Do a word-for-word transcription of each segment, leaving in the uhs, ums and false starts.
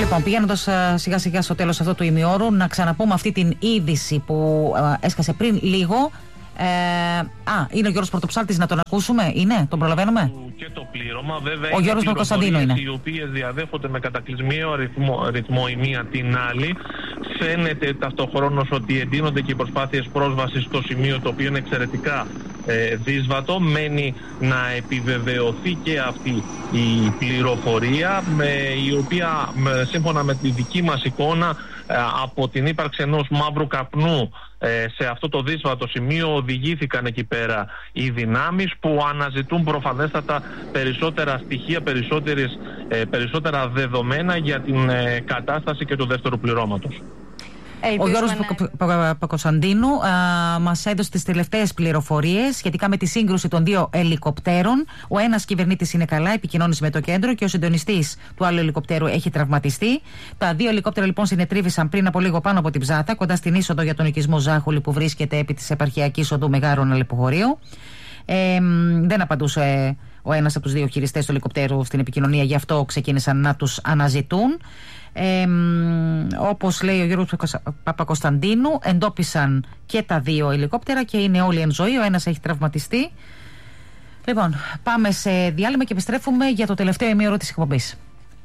Λοιπόν, πηγαίνοντας σιγά σιγά στο τέλος αυτού του ημιώρου, να ξαναπούμε αυτή την είδηση που ε, έσκασε πριν λίγο. Ε, α, είναι ο Γιώργος Πρωτοψάλτης, να τον ακούσουμε. Είναι, τον προλαβαίνουμε. Και το πλήρωμα, βέβαια, ο Γιώργος Παπακοσταντίνου είναι. Οι οποίες διαδέχονται με κατακλυσμιαίο ρυθμό, ρυθμό η μία την άλλη. Φαίνεται ταυτοχρόνως ότι εντείνονται και οι προσπάθειες πρόσβασης στο σημείο, το οποίο είναι εξαιρετικά ε, δύσβατο. Μένει να επιβεβαιωθεί και αυτή η πληροφορία, με, η οποία με, σύμφωνα με τη δική μας εικόνα, ε, από την ύπαρξη ενός μαύρου καπνού ε, σε αυτό το δύσβατο σημείο, οδηγήθηκαν εκεί πέρα οι δυνάμεις που αναζητούν προφανέστατα περισσότερα στοιχεία, περισσότερες, ε, περισσότερα δεδομένα για την ε, κατάσταση και του δεύτερου πληρώματος. Ο Γιώργος Παπακοσταντίνου μας έδωσε τις τελευταίες πληροφορίες σχετικά με τη σύγκρουση των δύο ελικοπτέρων. Ο ένας κυβερνήτης είναι καλά, επικοινώνησε με το κέντρο, και ο συντονιστής του άλλου ελικοπτέρου έχει τραυματιστεί. Τα δύο ελικόπτερα λοιπόν συνετρίβησαν πριν από λίγο πάνω από την Ψάτα, κοντά στην είσοδο για τον οικισμό Ζάχουλη που βρίσκεται επί της επαρχιακής οδού Μεγάρων Αλεποχωρίου. Ε, δεν απαντούσε ο ένας από τους δύο χειριστές του ελικοπτέρου στην επικοινωνία, γι' αυτό ξεκίνησαν να τους αναζητούν. Ε, όπως λέει ο Γιώργος Παπακοσταντίνου, εντόπισαν και τα δύο ελικόπτερα και είναι όλοι εν ζωή. Ο ένας έχει τραυματιστεί. Λοιπόν, πάμε σε διάλειμμα και επιστρέφουμε για το τελευταίο ημίωρο της εκπομπής.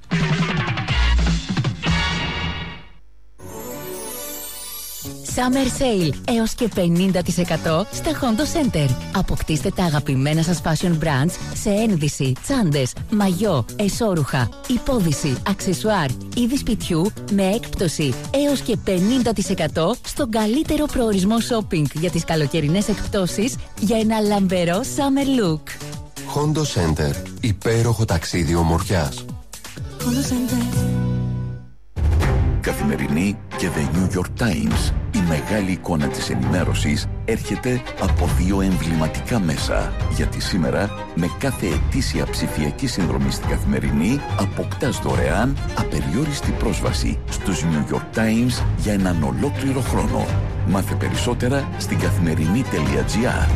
Summer Sale έως και πενήντα τοις εκατό στα Hondo Center. Αποκτήστε τα αγαπημένα σας fashion brands σε ένδυση, τσάντες, μαγιό, εσώρουχα, υπόδυση, αξεσουάρ, είδη σπιτιού με έκπτωση έως και πενήντα τοις εκατό στον καλύτερο προορισμό shopping για τις καλοκαιρινές εκπτώσεις για ένα λαμπερό summer look. Hondo Center. Υπέροχο ταξίδι ομορφιάς. Hondo Center. Καθημερινή και The New York Times. Η μεγάλη εικόνα της ενημέρωσης έρχεται από δύο εμβληματικά μέσα. Γιατί σήμερα, με κάθε ετήσια ψηφιακή συνδρομή στην Καθημερινή, αποκτάς δωρεάν απεριόριστη πρόσβαση στους New York Times για έναν ολόκληρο χρόνο. Μάθε περισσότερα στην καθημερινή τελεία τζι άρ.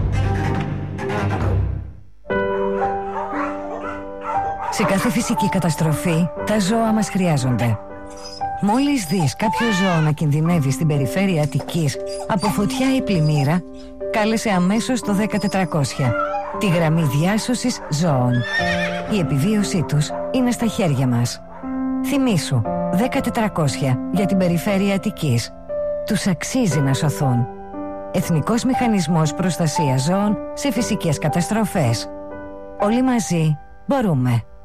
Σε κάθε φυσική καταστροφή, τα ζώα μας χρειάζονται. Μόλις δεις κάποιο ζώο να κινδυνεύει στην περιφέρεια Αττικής από φωτιά ή πλημμύρα, κάλεσε αμέσως το δέκα τετρακόσια, τη γραμμή διάσωσης ζώων. Η επιβίωσή τους είναι στα χέρια μας. Θυμήσου, δέκα τετρακόσια για την περιφέρεια Αττικής. Τους αξίζει να σωθούν. Εθνικός Μηχανισμός Προστασίας Ζώων σε φυσικές καταστροφές. Όλοι μαζί μπορούμε.